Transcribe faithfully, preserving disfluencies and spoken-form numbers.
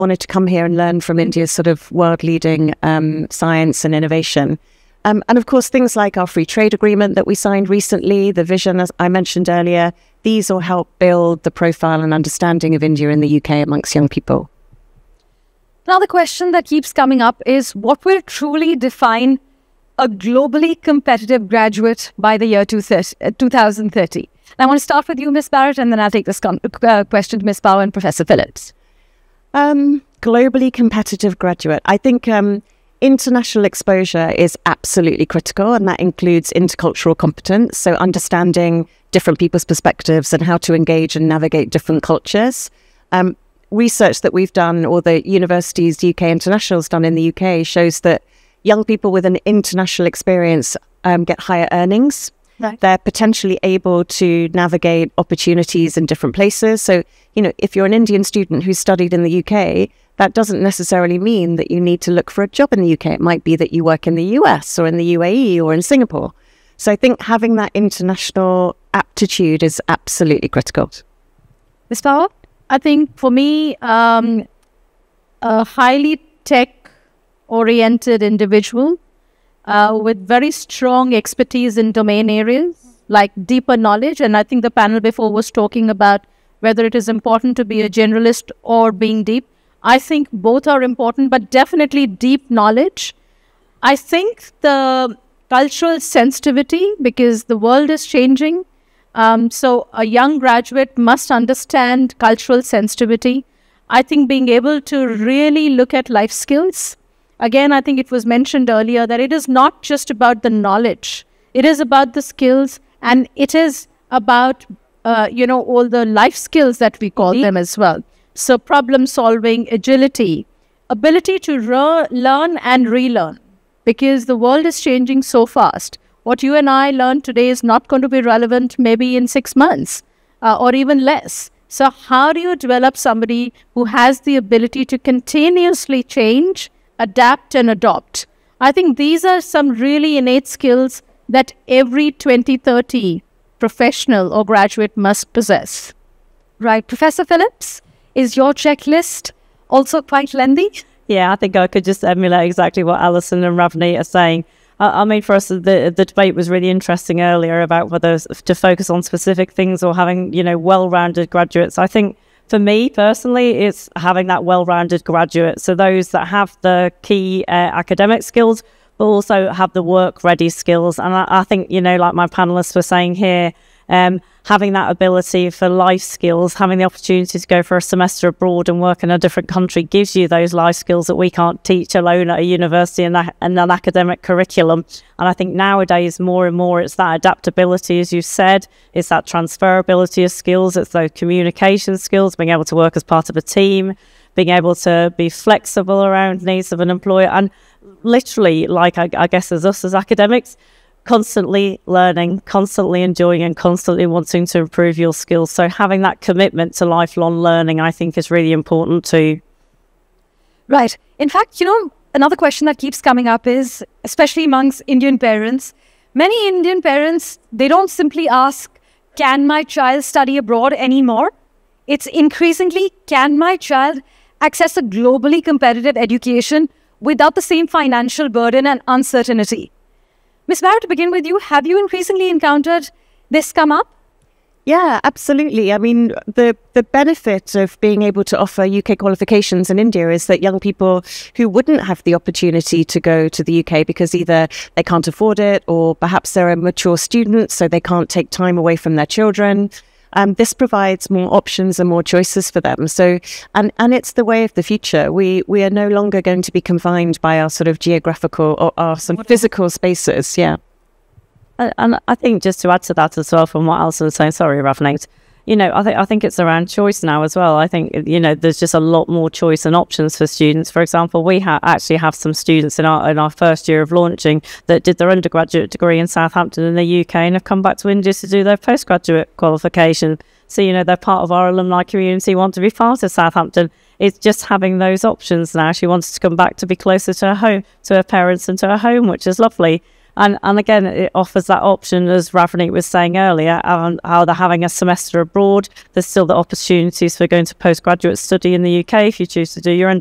wanted to come here and learn from India's sort of world-leading um, science and innovation. Um, and of course, things like our free trade agreement that we signed recently, the vision, as I mentioned earlier, these all help build the profile and understanding of India in the U K amongst young people. Now, the question that keeps coming up is what will truly define a globally competitive graduate by the year two thousand thirty? And I want to start with you, Miz Barrett, and then I'll take this uh, question to Miz Power and Professor Phillips. Um, globally competitive graduate. I think um, international exposure is absolutely critical, and that includes intercultural competence. So understanding different people's perspectives and how to engage and navigate different cultures. Um, research that we've done, or the university's U K International's done in the U K, shows that young people with an international experience um, get higher earnings. Right. They're potentially able to navigate opportunities in different places. So, you know, if you're an Indian student who studied in the U K, that doesn't necessarily mean that you need to look for a job in the U K. It might be that you work in the U S or in the U A E or in Singapore. So I think having that international aptitude is absolutely critical. Miz Power? I think for me, um, a highly tech-oriented individual Uh, with very strong expertise in domain areas, like deeper knowledge. And I think the panel before was talking about whether it is important to be a generalist or being deep. I think both are important, but definitely deep knowledge. I think the cultural sensitivity, because the world is changing. Um, so a young graduate must understand cultural sensitivity. I think being able to really look at life skills. Again, I think it was mentioned earlier that it is not just about the knowledge. It is about the skills, and it is about, uh, you know, all the life skills that we call mm-hmm. them as well. So problem solving, agility, ability to learn and relearn, because the world is changing so fast. What you and I learned today is not going to be relevant maybe in six months uh, or even less. So how do you develop somebody who has the ability to continuously change, adapt and adopt? I think these are some really innate skills that every twenty thirty professional or graduate must possess. Right. Professor Phillips, is your checklist also quite lengthy? Yeah, I think I could just emulate exactly what Alison and Ravneet are saying. I, I mean, for us, the, the debate was really interesting earlier about whether to focus on specific things or having, you know, well-rounded graduates. I think for me personally, it's having that well-rounded graduate. So those that have the key uh, academic skills, but also have the work-ready skills. And I, I think, you know, like my panelists were saying here, um, having that ability for life skills, having the opportunity to go for a semester abroad and work in a different country gives you those life skills that we can't teach alone at a university and, and an academic curriculum. And I think nowadays, more and more, it's that adaptability, as you said, it's that transferability of skills, it's those communication skills, being able to work as part of a team, being able to be flexible around needs of an employer, and literally, like I, I guess as us as academics, constantly learning, constantly enjoying and constantly wanting to improve your skills. So having that commitment to lifelong learning, I think, is really important too. Right. In fact, you know, another question that keeps coming up is, especially amongst Indian parents, many Indian parents, they don't simply ask, can my child study abroad anymore? It's increasingly, can my child access a globally competitive education without the same financial burden and uncertainty? Miz Barrett, to begin with you, have you increasingly encountered this come up? Yeah, absolutely. I mean, the, the benefit of being able to offer U K qualifications in India is that young people who wouldn't have the opportunity to go to the U K because either they can't afford it or perhaps they're a mature student, so they can't take time away from their children. Um, this provides more options and more choices for them. So, and, and it's the way of the future. We we are no longer going to be confined by our sort of geographical or our some physical spaces. Yeah. And I think just to add to that as well, from what Alison was saying, sorry, Ravneet, you know, I think I think it's around choice now as well. I think, you know, there's just a lot more choice and options for students. For example, we ha actually have some students in our in our first year of launching that did their undergraduate degree in Southampton in the U K and have come back to India to do their postgraduate qualification. So, you know, they're part of our alumni community, want to be part of Southampton. It's just having those options now. She wants to come back to be closer to her home, to her parents and to her home, which is lovely. And and again, it offers that option, as Ravneet was saying earlier, on how they're having a semester abroad. There's still the opportunities for going to postgraduate study in the U K if you choose to do your